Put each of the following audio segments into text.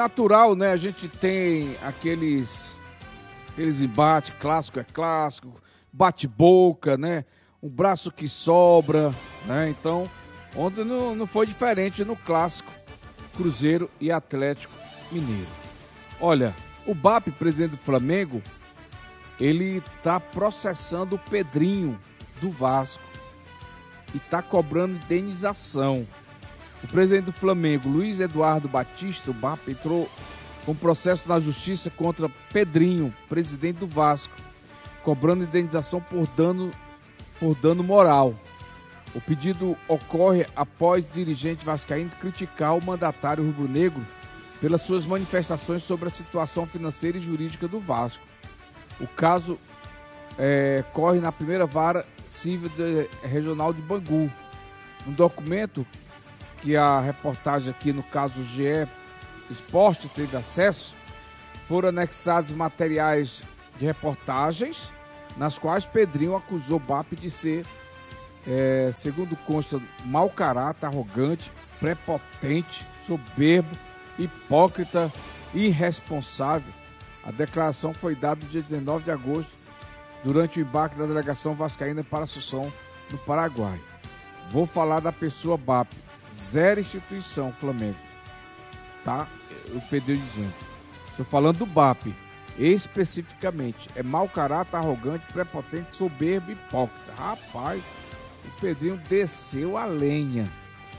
natural, né? A gente tem aqueles embates, clássico é clássico, bate-boca, né? Um braço que sobra, né? Então, ontem não foi diferente no clássico Cruzeiro e Atlético Mineiro. Olha, o BAP, presidente do Flamengo, ele tá processando o Pedrinho do Vasco e tá cobrando indenização. O presidente do Flamengo, Luiz Eduardo Batista, o BAP, entrou com processo na justiça contra Pedrinho, presidente do Vasco, cobrando indenização por dano moral. O pedido ocorre após o dirigente vascaíno criticar o mandatário rubro-negro pelas suas manifestações sobre a situação financeira e jurídica do Vasco. O caso corre na primeira vara civil regional de Bangu. Um documento que a reportagem aqui no caso GE Esporte teve acesso, foram anexados materiais de reportagens nas quais Pedrinho acusou BAP de ser, segundo consta, mau caráter, arrogante, prepotente, soberbo, hipócrita, irresponsável. A declaração foi dada no dia 19 de agosto, durante o embarque da delegação vascaína para Assunção, no Paraguai. Vou falar da pessoa BAP. Zero instituição, Flamengo. Tá? O Pedrinho dizendo. Estou falando do BAP. Especificamente. É mau caráter, arrogante, prepotente, soberbo, hipócrita. Rapaz, o Pedrinho desceu a lenha.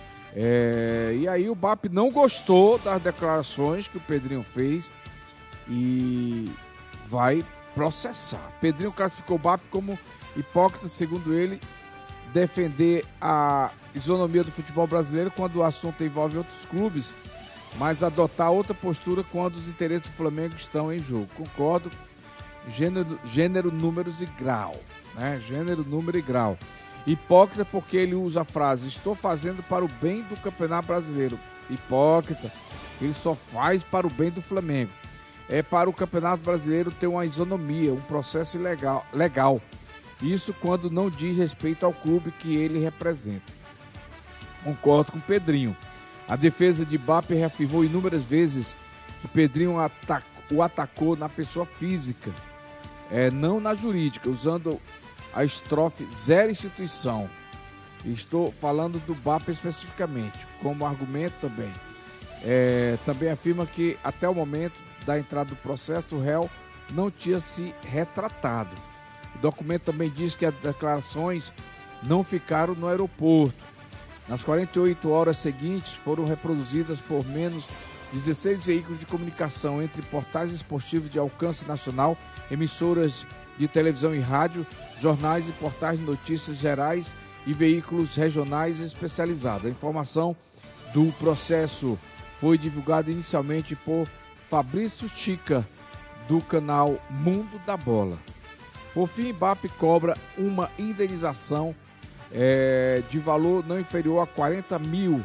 E aí o BAP não gostou das declarações que o Pedrinho fez e vai processar. Pedrinho classificou o BAP como hipócrita, segundo ele, defender a isonomia do futebol brasileiro quando o assunto envolve outros clubes, mas adotar outra postura quando os interesses do Flamengo estão em jogo. Concordo, gênero, números e grau, né? Gênero, número e grau. Hipócrita porque ele usa a frase, estou fazendo para o bem do Campeonato Brasileiro. Hipócrita, ele só faz para o bem do Flamengo. É para o Campeonato Brasileiro ter uma isonomia, um processo legal. Isso quando não diz respeito ao clube que ele representa. Concordo com Pedrinho. A defesa de BAP reafirmou inúmeras vezes que Pedrinho o atacou na pessoa física, não na jurídica, usando a estrofe zero instituição. Estou falando do BAP especificamente, como argumento também. Também afirma que até o momento da entrada do processo, o réu não tinha se retratado. O documento também diz que as declarações não ficaram no aeroporto. Nas 48 horas seguintes, foram reproduzidas por menos 16 veículos de comunicação, entre portais esportivos de alcance nacional, emissoras de televisão e rádio, jornais e portais de notícias gerais e veículos regionais especializados. A informação do processo foi divulgada inicialmente por Fabrício Chica, do canal Mundo da Bola. Por fim, BAP cobra uma indenização de valor não inferior a R$40 mil,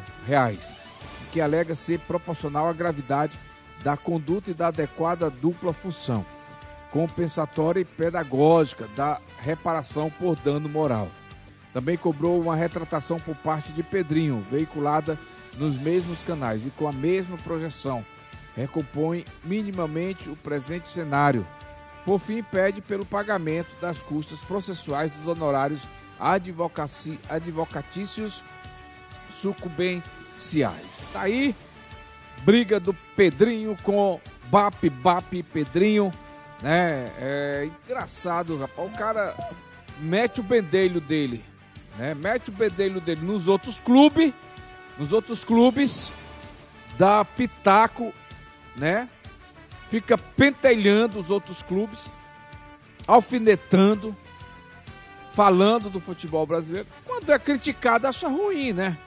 que alega ser proporcional à gravidade da conduta e da adequada dupla função compensatória e pedagógica da reparação por dano moral. Também cobrou uma retratação por parte de Pedrinho, veiculada nos mesmos canais e com a mesma projeção. Recompõe minimamente o presente cenário. Por fim, pede pelo pagamento das custas processuais dos honorários advocatícios sucumbenciais. Tá aí, briga do Pedrinho com BAP Pedrinho, né? É engraçado, rapaz. O cara mete o bedelho dele, né? Mete o bedelho dele nos outros clubes, dá pitaco, né? Fica pentelhando os outros clubes, alfinetando, falando do futebol brasileiro. Quando é criticado, acha ruim, né?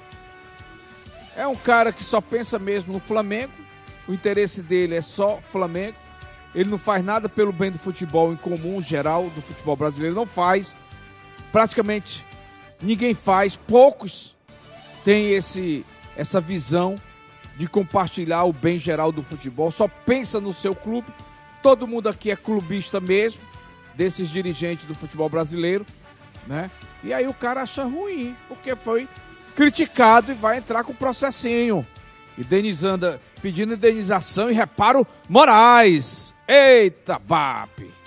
É um cara que só pensa mesmo no Flamengo, o interesse dele é só Flamengo, ele não faz nada pelo bem do futebol em comum, geral, do futebol brasileiro, não faz, praticamente ninguém faz, poucos têm essa visão de compartilhar o bem geral do futebol, só pensa no seu clube. Todo mundo aqui é clubista mesmo, desses dirigentes do futebol brasileiro, né? E aí o cara acha ruim, porque foi criticado e vai entrar com processinho. pedindo indenização e reparo morais. Eita, BAP!